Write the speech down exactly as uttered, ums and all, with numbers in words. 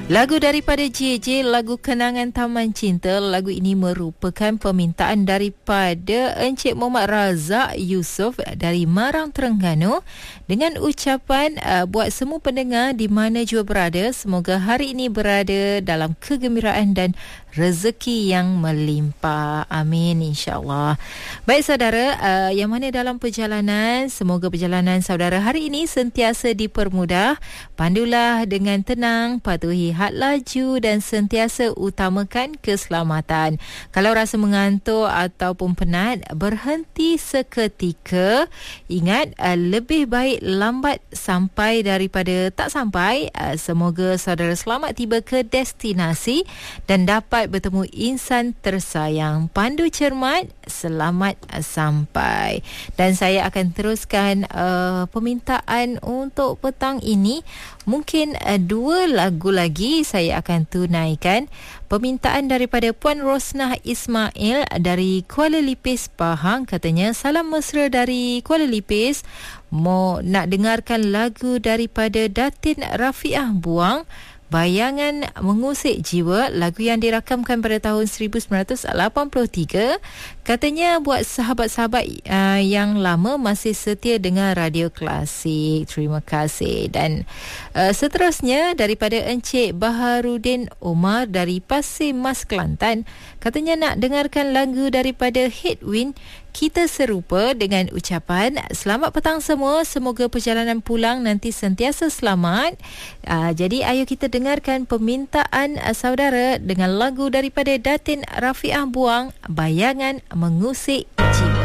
Lagu daripada J J, lagu Kenangan Taman Cinta. Lagu ini merupakan permintaan daripada Encik Muhammad Razak Yusof dari Marang, Terengganu, dengan ucapan uh, buat semua pendengar di mana jua berada, semoga hari ini berada dalam kegembiraan dan rezeki yang melimpah. Amin, insya-Allah. Baik saudara, uh, yang mana dalam perjalanan, semoga perjalanan saudara hari ini sentiasa dipermudah. Pandulah dengan tenang, patuhi had laju dan sentiasa utamakan keselamatan. Kalau rasa mengantuk ataupun penat, berhenti seketika. Ingat, uh, lebih baik lambat sampai daripada tak sampai. Uh, semoga saudara selamat tiba ke destinasi dan dapat bertemu insan tersayang. Pandu cermat, selamat sampai. Dan saya akan teruskan uh, permintaan untuk petang ini. Mungkin uh, dua lagu lagi saya akan tunaikan. Permintaan daripada Puan Rosnah Ismail dari Kuala Lipis, Pahang. Katanya, salam mesra dari Kuala Lipis. Mau nak dengarkan lagu daripada Datin Rafiah Buang, Bayangan Mengusik Jiwa, lagu yang dirakamkan pada tahun seribu sembilan ratus lapan puluh tiga. Katanya buat sahabat-sahabat uh, yang lama masih setia dengan radio klasik. Terima kasih. Dan uh, seterusnya daripada Encik Baharudin Omar dari Pasir Mas, Kelantan. Katanya nak dengarkan lagu daripada Headwind, Kita Serupa, dengan ucapan selamat petang semua, semoga perjalanan pulang nanti sentiasa selamat. Uh, jadi ayo kita dengarkan permintaan uh, saudara dengan lagu daripada Datin Rafiah Buang, Bayangan Mengusik Jiwa.